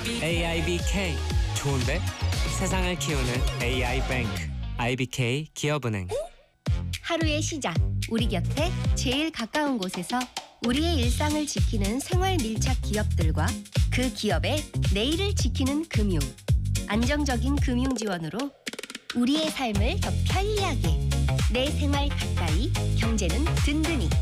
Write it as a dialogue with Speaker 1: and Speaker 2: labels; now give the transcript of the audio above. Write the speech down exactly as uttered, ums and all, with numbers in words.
Speaker 1: 에이아이비케이 좋은데? 세상을 키우는 에이아이뱅크 아이비케이 기업은행.
Speaker 2: 하루의 시작, 우리 곁에 제일 가까운 곳에서 우리의 일상을 지키는 생활 밀착 기업들과 그 기업의 내일을 지키는 금융. 안정적인 금융 지원으로 우리의 삶을 더 편리하게. 내 생활 가까이, 경제는 든든히.